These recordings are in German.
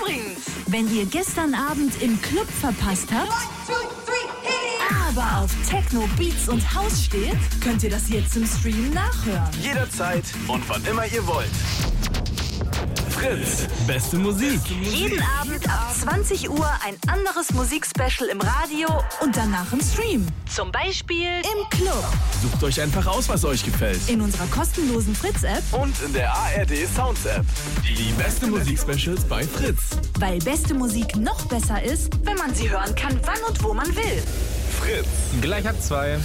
Übrigens, wenn ihr gestern Abend im Club verpasst habt, aber auf Techno, Beats und House steht, könnt ihr das jetzt im Stream nachhören. Jederzeit und wann immer ihr wollt. Fritz, beste Musik. Jeden Abend ab 20 Uhr ein anderes Musikspecial im Radio und danach im Stream. Zum Beispiel im Club. Sucht euch einfach aus, was euch gefällt. In unserer kostenlosen Fritz-App Und in der ARD Sounds-App. Die beste Musikspecials bei Fritz. weil beste Musik noch besser ist, wenn man sie hören kann, wann und wo man will. Fritz. Gleich ab 2.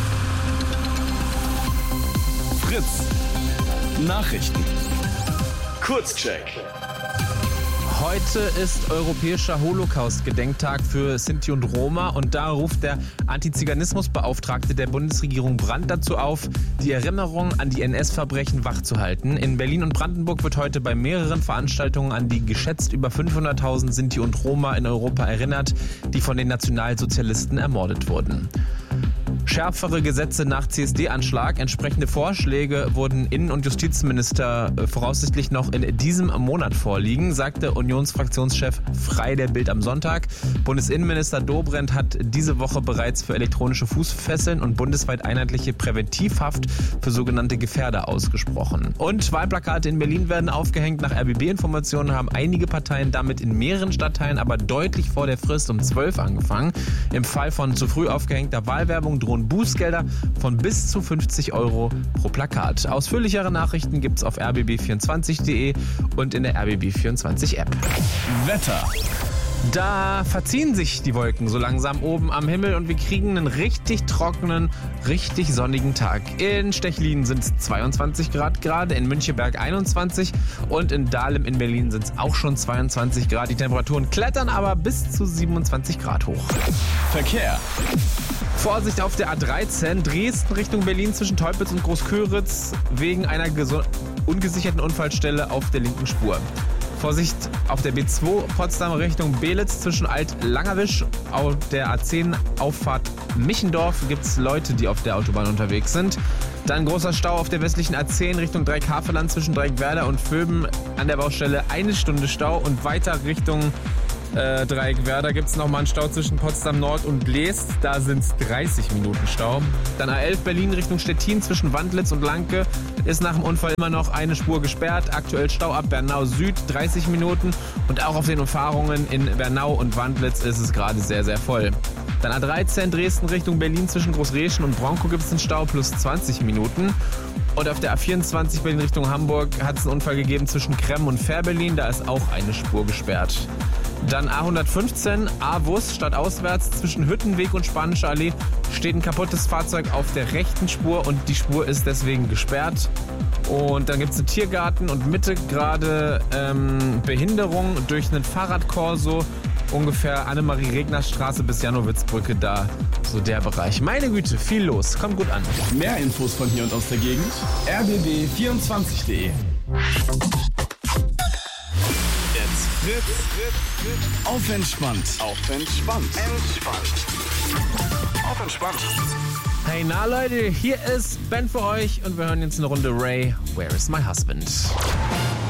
Fritz. Nachrichten. Kurzcheck. Heute ist Europäischer Holocaust-Gedenktag für Sinti und Roma und da ruft der Antiziganismusbeauftragte der Bundesregierung Brandt dazu auf, die Erinnerung an die NS-Verbrechen wachzuhalten. In Berlin und Brandenburg wird heute bei mehreren Veranstaltungen an die geschätzt über 500.000 Sinti und Roma in Europa erinnert, die von den Nationalsozialisten ermordet wurden. Schärfere Gesetze nach CSD-Anschlag. Entsprechende Vorschläge wurden Innen- und Justizminister voraussichtlich noch in diesem Monat vorliegen, sagte Unionsfraktionschef Frey der Bild am Sonntag. Bundesinnenminister Dobrindt hat diese Woche bereits für elektronische Fußfesseln und bundesweit einheitliche Präventivhaft für sogenannte Gefährder ausgesprochen. Und Wahlplakate in Berlin werden aufgehängt. Nach RBB-Informationen haben einige Parteien damit in mehreren Stadtteilen aber deutlich vor der Frist um 12 angefangen. Im Fall von zu früh aufgehängter Wahlwerbung drohen Bußgelder von bis zu 50 € pro Plakat. Ausführlichere Nachrichten gibt's auf rbb24.de und in der RBB24-App. Wetter. Da verziehen sich die Wolken so langsam oben am Himmel und wir kriegen einen richtig trockenen, richtig sonnigen Tag. In Stechlin sind es 22 Grad gerade, in Müncheberg 21 und in Dahlem in Berlin sind es auch schon 22 Grad. Die Temperaturen klettern aber bis zu 27 Grad hoch. Verkehr. Vorsicht auf der A13, Dresden Richtung Berlin zwischen Teupitz und Großköritz wegen einer ungesicherten Unfallstelle auf der linken Spur. Vorsicht auf der B2 Potsdam Richtung Belitz zwischen Alt-Langerwisch. Auf der A10 Auffahrt Michendorf gibt es Leute, die auf der Autobahn unterwegs sind. Dann großer Stau auf der westlichen A10 Richtung Dreieckhavelland zwischen Dreieckwerder und Vöben an der Baustelle 1 Stunde Stau und weiter Richtung Dreieckwerder gibt es nochmal einen Stau zwischen Potsdam Nord und Leest. Da sind es 30 Minuten Stau. Dann A11 Berlin Richtung Stettin zwischen Wandlitz und Lanke ist nach dem Unfall immer noch eine Spur gesperrt. Aktuell Stau ab Bernau Süd 30 Minuten. Und auch auf den Umfahrungen in Bernau und Wandlitz ist es gerade sehr, sehr voll. Dann A13 Dresden Richtung Berlin zwischen Großreschen und Bronkow gibt es einen Stau plus 20 Minuten. Und auf der A24 Berlin Richtung Hamburg hat es einen Unfall gegeben zwischen Kremm und Fährberlin. Da ist auch eine Spur gesperrt. Dann A115, A-Bus stadtauswärts zwischen Hüttenweg und Spanische Allee steht ein kaputtes Fahrzeug auf der rechten Spur und die Spur ist deswegen gesperrt. Und dann gibt es einen Tiergarten und Mitte gerade Behinderung durch einen Fahrradkorso, ungefähr Annemarie-Regner-Straße bis Janowitzbrücke, da so der Bereich. Meine Güte, viel los, kommt gut an. Mehr Infos von hier und aus der Gegend. rbb24.de. Fritz. Auf entspannt. Auf entspannt. Auf entspannt. Hey, na Leute, hier ist Ben für euch und wir hören jetzt eine Runde Ray, Where is my husband?